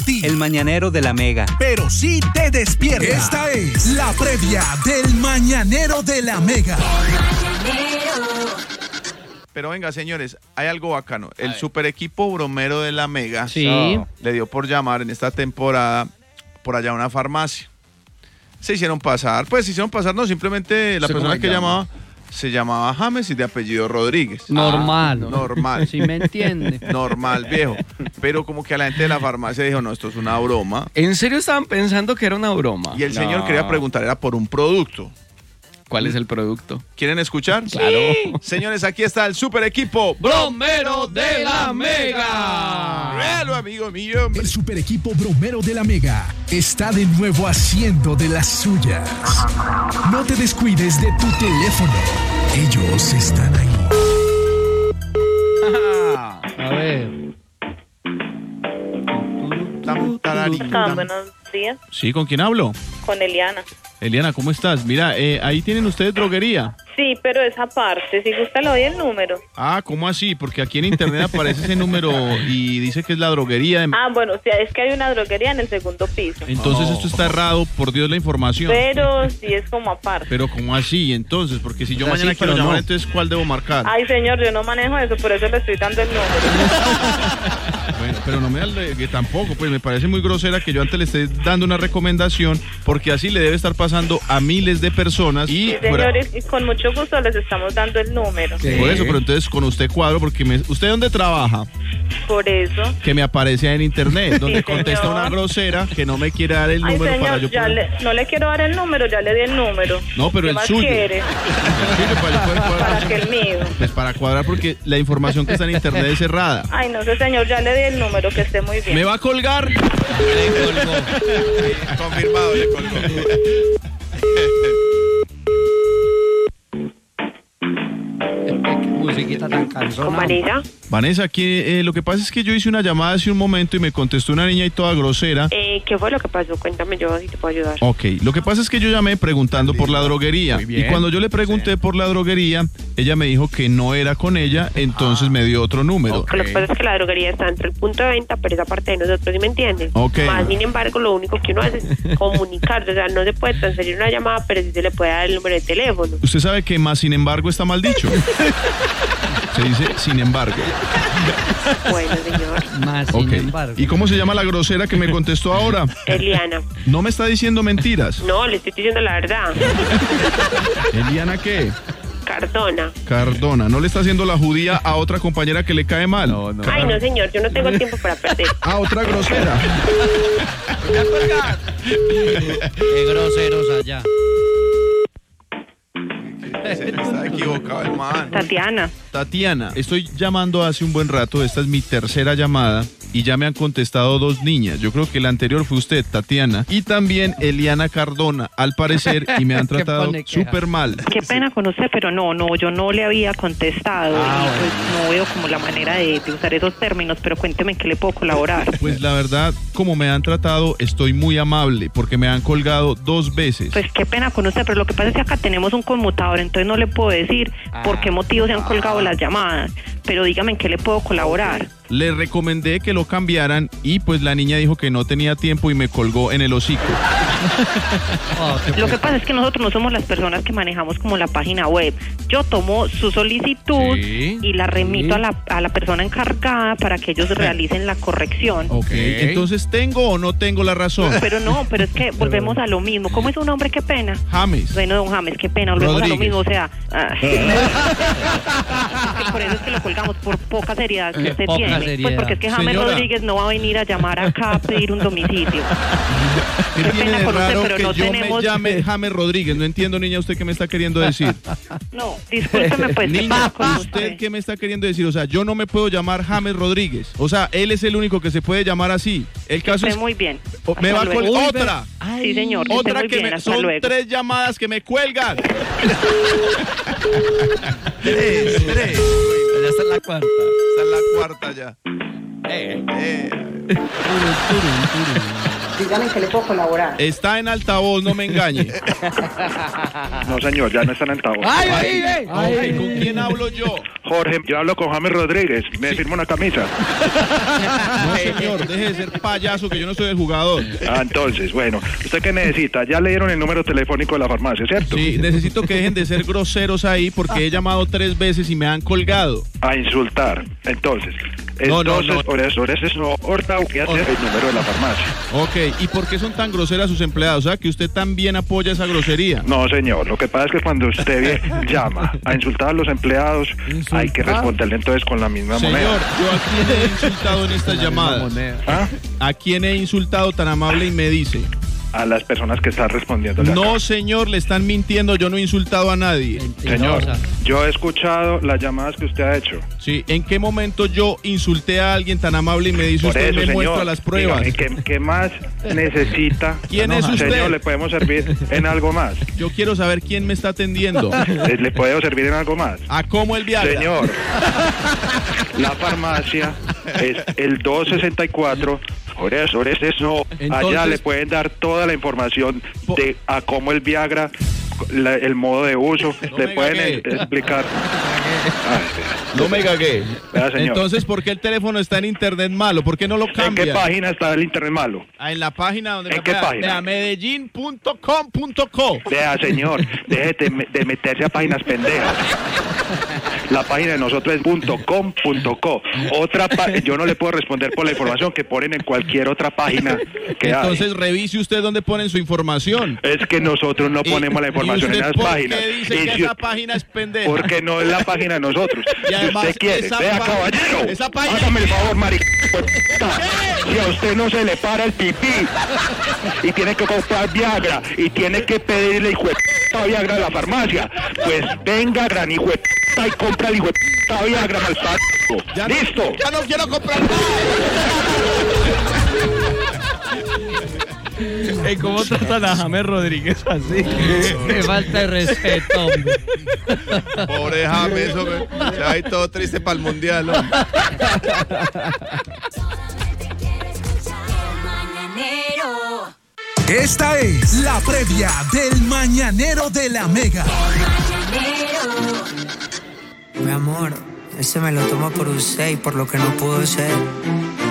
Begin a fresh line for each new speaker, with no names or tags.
ti.
El mañanero de la Mega.
Pero sí te despierta. Esta es la previa del mañanero de la Mega.
Pero venga, señores, hay algo bacano. El super equipo bromero de la Mega le dio por llamar en esta temporada por allá a una farmacia. Se hicieron pasar, no, simplemente la persona que llamaba se llamaba James y de apellido Rodríguez.
Normal.
Sí me entiende. Normal, viejo. Pero como que a la gente de la farmacia dijo, no, esto es una broma.
¿En serio estaban pensando que era una broma?
Y el señor quería preguntar, era por un producto.
¿Cuál es el producto?
¿Quieren escuchar?
Claro.
Señores, aquí está el super equipo
bromero de la Mega.
Réalo, amigo mío.
El super equipo bromero de la Mega está de nuevo haciendo de las suyas. No te descuides de tu teléfono. Ellos están ahí.
A ver.
Buenos días.
Sí, ¿con quién hablo?
Con Eliana.
Eliana, ¿cómo estás? Mira, ahí tienen ustedes droguería.
Sí, pero esa parte, si gusta le doy el número.
Ah, ¿cómo así? Porque aquí en internet aparece ese número y dice que es la droguería.
Bueno, o sea, es que hay una droguería en el segundo piso.
Entonces esto está errado, por Dios, la información.
Pero sí es como aparte.
Pero ¿cómo así? Entonces, porque si yo mañana quiero llamar, entonces ¿cuál debo marcar?
Ay, señor, yo no manejo eso, por eso le estoy dando el número.
Bueno, pero no me da que tampoco, pues me parece muy grosera que yo antes le esté dando una recomendación, porque así le debe estar pasando a miles de personas. Y
sí, señores, y con mucho gusto les estamos dando el número.
Sí. Por eso, pero entonces con usted cuadro, porque ¿usted dónde trabaja?
Por eso.
Que me aparece en internet, donde
sí,
contesta
señor.
una grosera que no me quiere dar el número.
Señor,
para yo poder...
no le quiero dar el número, ya le di el número.
No, pero
¿Qué
el
más
suyo.
quiere? Para que el mío.
Pues para cuadrar, porque la información que está en internet es cerrada.
Ay, no sé, señor, ya le di el número, que esté muy bien.
¿Me va a colgar? Le colgó. Confirmado, le colgó.
Musiquita tan cansona.
Vanessa.
Vanessa, aquí lo que pasa es que yo hice una llamada hace un momento y me contestó una niña y toda grosera.
¿Qué fue lo que pasó? Cuéntame yo si te puedo ayudar.
Ok, lo que pasa es que yo llamé preguntando por la droguería. Y cuando yo le pregunté por la droguería, ella me dijo que no era con ella, entonces me dio otro número.
Lo que pasa es que la droguería está entre el punto de venta, pero esa parte de nosotros, ¿sí me entienden?
Ok.
Más sin embargo, lo único que uno hace es comunicarse, o sea, no se puede transferir una llamada, pero sí se le puede dar el número de teléfono.
Usted sabe que más sin embargo está mal dicho. Se dice sin embargo.
Bueno, señor.
Más sin embargo.
¿Y cómo se llama la grosera que me contestó ahora?
Eliana.
No me está diciendo mentiras.
No, le estoy diciendo la verdad.
¿Eliana qué?
Cardona.
¿No le está haciendo la judía a otra compañera que le cae mal?
No. Ay, no, señor, yo no tengo tiempo para perder.
Otra grosera.
Qué groseros allá.
Está equivocado el man.
Tatiana,
estoy llamando hace un buen rato. Esta es mi tercera llamada y ya me han contestado dos niñas. Yo creo que la anterior fue usted, Tatiana, y también Eliana Cardona, al parecer, y me han tratado súper mal.
Qué pena con usted, pero no, yo no le había contestado y pues no veo como la manera de usar esos términos, pero cuénteme en qué le puedo colaborar.
Pues la verdad, como me han tratado, estoy muy amable porque me han colgado 2 veces.
Pues qué pena con usted, pero lo que pasa es que acá tenemos un conmutador, entonces no le puedo decir por qué motivo se han colgado las llamadas, pero dígame en qué le puedo colaborar.
Le recomendé que lo cambiaran y pues la niña dijo que no tenía tiempo y me colgó en el hocico.
Lo que pasa es que nosotros no somos las personas que manejamos como la página web. Yo tomo su solicitud y la remito a la persona encargada para que ellos realicen la corrección.
Ok, entonces ¿tengo o no tengo la razón?
Pero es que volvemos a lo mismo. ¿Cómo es su nombre? Qué pena.
James.
Bueno, don James, qué pena, volvemos
Rodríguez.
a lo mismo, o sea... por eso es que lo colgamos, por poca seriedad que usted tiene. Pues porque es que James Rodríguez no va a venir a llamar acá a pedir un domicilio.
¿Qué tiene de raro
pero
que
no
yo
tenemos...
me llame James Rodríguez? No entiendo, niña, ¿usted qué me está queriendo decir?
No, discúlpeme, pues.
Niña, ¿usted qué me está queriendo decir? O sea, yo no me puedo llamar James Rodríguez. O sea, él es el único que se puede llamar así. El caso es...
muy bien.
Me va a colgar otra.
Sí, señor.
Otra
que
bien, son luego. 3 llamadas que me cuelgan. 3.
Ya está en la cuarta.
Está en la cuarta ya.
Dígame en qué le puedo colaborar.
Está en altavoz, no me engañe.
No, señor, ya no está en altavoz.
Ay, ¿con quién hablo yo?
Jorge, yo hablo con James Rodríguez. Me firma una camisa.
No, señor, deje de ser payaso, que yo no soy el jugador.
Entonces, bueno, ¿usted qué necesita? Ya le dieron el número telefónico de la farmacia, ¿cierto?
Sí, necesito que dejen de ser groseros ahí porque he llamado 3 veces y me han colgado.
A insultar. Entonces,
No.
por eso, ahorita voy a hacer el número de la farmacia.
Ok, ¿y por qué son tan groseras sus empleados? O sea, que usted también apoya esa grosería.
No, señor, lo que pasa es que cuando usted llama a insultar a los empleados, hay que responderle entonces con la misma
Señor,
moneda.
¿yo a quién he insultado en estas llamadas?
¿Ah?
¿A quién he insultado tan amable y me dice?
A las personas que están respondiendo.
No, señor, le están mintiendo, yo no he insultado a nadie.
Señor, yo he escuchado las llamadas que usted ha hecho.
Sí, ¿en qué momento yo insulté a alguien tan amable y me dice
Por
usted
eso,
me
señor,
muestra las pruebas?
dígame, ¿qué más necesita?
¿Quién es usted?
Señor, ¿le podemos servir en algo más?
Yo quiero saber quién me está atendiendo.
¿Le puedo servir en algo más?
¿A cómo el Viagra?
Señor, la farmacia es el 264. Por eso,
Entonces,
allá le pueden dar toda la información de a cómo el Viagra, el modo de uso,
No
le
me
pueden
gagué.
explicar.
No me cagué.
Vea, señor.
Entonces, ¿por qué el teléfono está en internet malo? ¿Por qué no lo
¿En
cambia?
qué página está el internet malo?
En la página donde
¿En qué página?
Vea, medellín.com.co.
Vea, señor, deje de meterse a páginas pendejas. La página de nosotros es .com.co. Yo no le puedo responder por la información que ponen en cualquier otra página que
Entonces revise usted dónde ponen su información.
hay. Es que nosotros no ponemos la información en
¿Y usted
las
por
páginas.
qué dice
Y
que
si-
esa página es pendeja?
Porque no es la página de nosotros.
Y además,
si usted quiere,
esa
vea,
página-
caballero,
esa página-
hágame el favor, marica. Si a usted no se le para el pipí y tiene que comprar Viagra y tiene que pedirle hijo de puta Viagra a la farmacia, pues venga, gran hijo de puta, y compra el hijo de puta Viagra, malparido. ¡Listo!
Ya no quiero comprar nada.
¿Cómo tratan a James Rodríguez así?
Qué falta de respeto, hombre.
Pobre James, hombre. Se va a ir todo triste para el mundial, hombre.
Esta es la previa del Mañanero de la Mega.
Mi amor, ese me lo tomo por usted y por lo que no pudo ser.